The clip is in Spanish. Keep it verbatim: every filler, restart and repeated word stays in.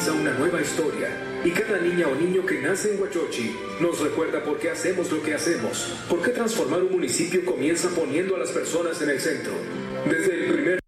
comienza una nueva historia. Y cada niña o niño que nace en Huachochi nos recuerda por qué hacemos lo que hacemos. Por qué transformar un municipio comienza poniendo a las personas en el centro. Desde el primer